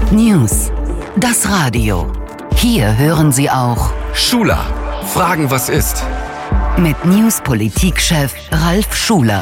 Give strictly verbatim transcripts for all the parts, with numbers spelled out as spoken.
News. Das Radio. Hier hören Sie auch Schuler. Fragen, was ist? Mit News-Politik-Chef Ralf Schuler.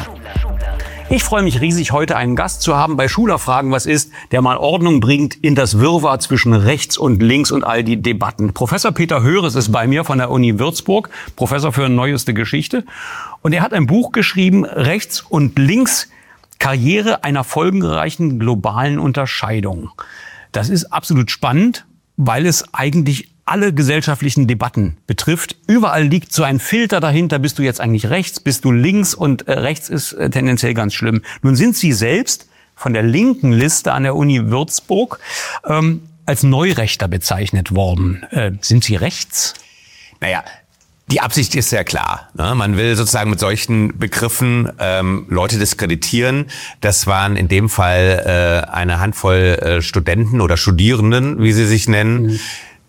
Ich freue mich riesig, heute einen Gast zu haben bei Schuler Fragen, was ist, der mal Ordnung bringt in das Wirrwarr zwischen rechts und links und all die Debatten. Professor Peter Höres ist bei mir von der Uni Würzburg, Professor für neueste Geschichte. Und er hat ein Buch geschrieben, Rechts und Links, Karriere einer folgenreichen globalen Unterscheidung. Das ist absolut spannend, weil es eigentlich alle gesellschaftlichen Debatten betrifft. Überall liegt so ein Filter dahinter. Bist du jetzt eigentlich rechts? Bist du links? Und äh, rechts ist äh, tendenziell ganz schlimm. Nun sind Sie selbst von der linken Liste an der Uni Würzburg ähm, als Neurechter bezeichnet worden. Äh, sind Sie rechts? Naja, die Absicht ist sehr klar. Ne? Man will sozusagen mit solchen Begriffen ähm, Leute diskreditieren. Das waren in dem Fall äh, eine Handvoll äh, Studenten oder Studierenden, wie sie sich nennen, mhm.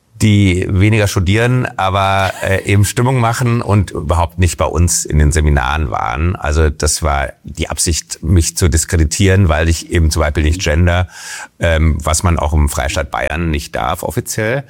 die weniger studieren, aber äh, eben Stimmung machen und überhaupt nicht bei uns in den Seminaren waren. Also das war die Absicht, mich zu diskreditieren, weil ich eben zum Beispiel nicht gender, ähm, was man auch im Freistaat Bayern nicht darf offiziell.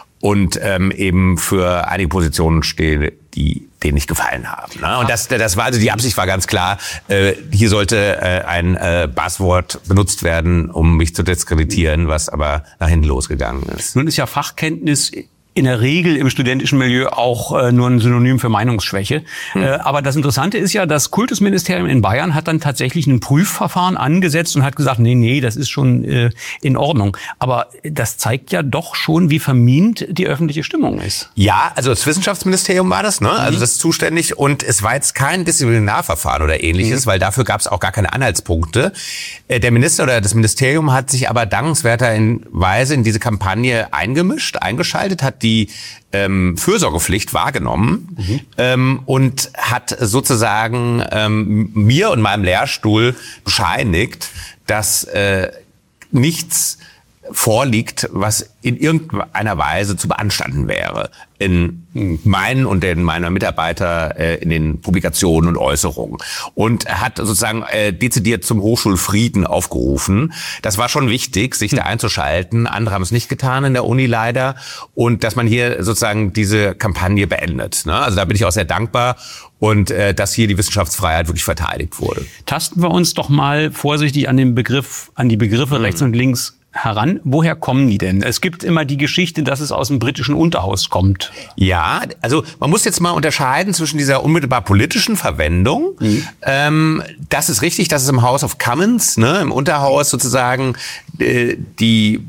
Und ähm, eben für einige Positionen stehe, die denen nicht gefallen haben. Ne? Und das, das war also die Absicht war ganz klar. Äh, hier sollte äh, ein äh, Buzzword benutzt werden, um mich zu diskreditieren, was aber nach hinten losgegangen ist. Nun ist ja Fachkenntnis in der Regel im studentischen Milieu auch äh, nur ein Synonym für Meinungsschwäche. Hm. Äh, aber das Interessante ist ja, das Kultusministerium in Bayern hat dann tatsächlich ein Prüfverfahren angesetzt und hat gesagt, nee, nee, das ist schon äh, in Ordnung. Aber das zeigt ja doch schon, wie vermint die öffentliche Stimmung ist. Ja, also das Wissenschaftsministerium war das, ne? Also mhm. das ist zuständig. Und es war jetzt kein Disziplinarverfahren oder ähnliches, mhm. weil dafür gab es auch gar keine Anhaltspunkte. Äh, der Minister oder das Ministerium hat sich aber dankenswerterweise in diese Kampagne eingemischt, eingeschaltet, hat die die ähm, Fürsorgepflicht wahrgenommen mhm. ähm, und hat sozusagen ähm, mir und meinem Lehrstuhl bescheinigt, dass äh, nichts vorliegt, was in irgendeiner Weise zu beanstanden wäre in meinen und in meiner Mitarbeiter äh, in den Publikationen und Äußerungen. Und er hat sozusagen äh, dezidiert zum Hochschulfrieden aufgerufen. Das war schon wichtig, sich da einzuschalten. Andere haben es nicht getan in der Uni leider. Und dass man hier sozusagen diese Kampagne beendet. Ne? Also da bin ich auch sehr dankbar. Und äh, dass hier die Wissenschaftsfreiheit wirklich verteidigt wurde. Tasten wir uns doch mal vorsichtig an den Begriff, an die Begriffe mhm. rechts und links heran. Woher kommen die denn? Es gibt immer die Geschichte, dass es aus dem britischen Unterhaus kommt. Ja, also man muss jetzt mal unterscheiden zwischen dieser unmittelbar politischen Verwendung. Mhm. Ähm, das ist richtig, dass es im House of Commons, ne, im Unterhaus sozusagen äh, die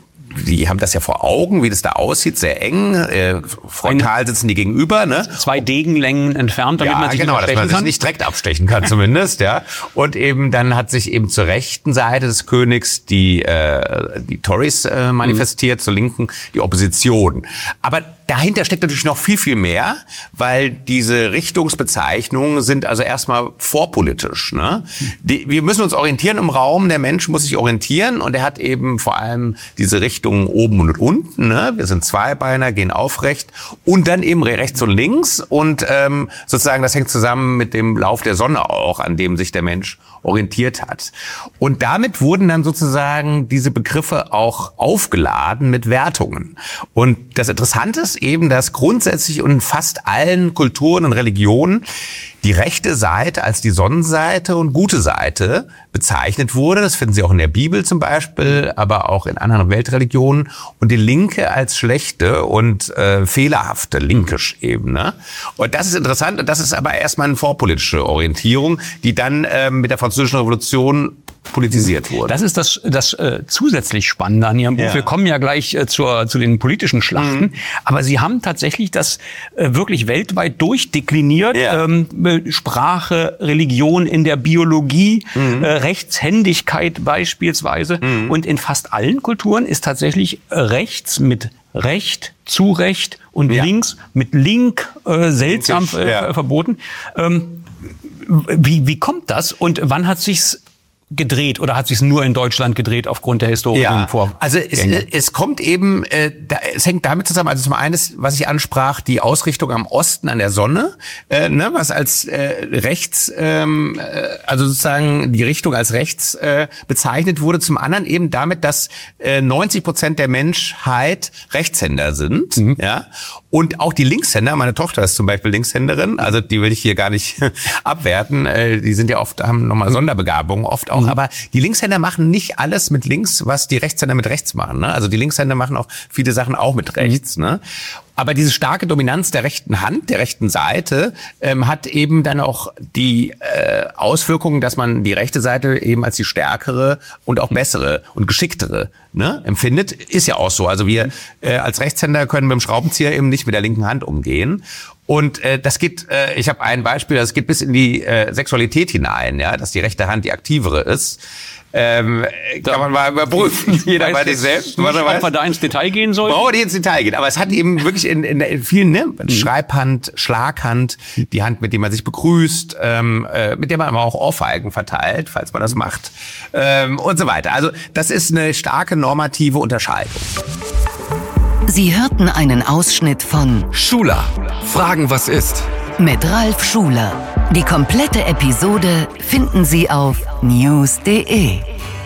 Die haben das ja vor Augen, wie das da aussieht, sehr eng. Äh, frontal sitzen die gegenüber, ne? Zwei Degenlängen entfernt, damit ja, man sich genau, nicht dass man sich kann. nicht direkt abstechen kann, zumindest, ja. Und eben dann hat sich eben zur rechten Seite des Königs die äh, die Tories äh, manifestiert, mhm. zur linken die Opposition. Aber dahinter steckt natürlich noch viel, viel mehr, weil diese Richtungsbezeichnungen sind also erstmal vorpolitisch. Ne? Die, wir müssen uns orientieren im Raum, der Mensch muss sich orientieren und er hat eben vor allem diese Richtungen oben und unten. Ne? Wir sind Zweibeiner, gehen aufrecht und dann eben rechts und links und ähm, sozusagen das hängt zusammen mit dem Lauf der Sonne auch, an dem sich der Mensch orientiert hat. Und damit wurden dann sozusagen diese Begriffe auch aufgeladen mit Wertungen. Und das Interessante ist eben, dass grundsätzlich in fast allen Kulturen und Religionen die rechte Seite als die Sonnenseite und gute Seite bezeichnet wurde. Das finden Sie auch in der Bibel zum Beispiel, aber auch in anderen Weltreligionen. Und die linke als schlechte und äh, fehlerhafte, linkisch eben. Ne? Und das ist interessant. Und das ist aber erstmal eine vorpolitische Orientierung, die dann äh, mit der Französischen Revolution politisiert wurde. Das ist das, das äh, zusätzlich Spannende an Ihrem Buch. Ja. Wir kommen ja gleich äh, zur, zu den politischen Schlachten. Mhm. Aber Sie haben tatsächlich das äh, wirklich weltweit durchdekliniert. Ja. Ähm, Sprache, Religion in der Biologie, mhm. äh, Rechtshändigkeit beispielsweise. Mhm. Und in fast allen Kulturen ist tatsächlich rechts mit Recht, Zurecht und ja. links mit Link äh, seltsam äh, ja. verboten. Ähm, wie, wie kommt das und wann hat sich's gedreht oder hat sich es nur in Deutschland gedreht aufgrund der historischen Ja, Vorgänge? also es, es kommt eben, äh, da, es hängt damit zusammen, also zum einen ist, was ich ansprach, die Ausrichtung am Osten an der Sonne, äh, ne, was als äh, rechts, ähm, äh, also sozusagen die Richtung als rechts äh, bezeichnet wurde, zum anderen eben damit, dass äh, neunzig Prozent der Menschheit Rechtshänder sind, mhm. ja, und auch die Linkshänder, meine Tochter ist zum Beispiel Linkshänderin, also die will ich hier gar nicht abwerten, äh, die sind ja oft, haben nochmal Sonderbegabungen, oft auch, mhm. aber die Linkshänder machen nicht alles mit links, was die Rechtshänder mit rechts machen, ne? Also die Linkshänder machen auch viele Sachen auch mit rechts, mhm. ne? Aber diese starke Dominanz der rechten Hand, der rechten Seite, ähm, hat eben dann auch die äh, Auswirkungen, dass man die rechte Seite eben als die stärkere und auch bessere und geschicktere, ne, empfindet. Ist ja auch so. Also wir äh, als Rechtshänder können mit dem Schraubenzieher eben nicht mit der linken Hand umgehen. Und äh, das geht, äh, ich habe ein Beispiel, das geht bis in die äh, Sexualität hinein, ja, dass die rechte Hand die aktivere ist. Ähm, kann man mal überprüfen, jeder bei sich selbst. Ob wir da ins Detail gehen sollen? Brauchen wir nicht ins Detail gehen, aber es hat eben wirklich in, in, in vielen, ne, Schreibhand, Schlaghand, die Hand, mit der man sich begrüßt, ähm, äh, mit der man aber auch Ohrfeigen verteilt, falls man das macht, ähm, und so weiter. Also das ist eine starke normative Unterscheidung. Sie hörten einen Ausschnitt von Schuler, Fragen, was ist? mit Ralf Schuler. Die komplette Episode finden Sie auf news punkt de.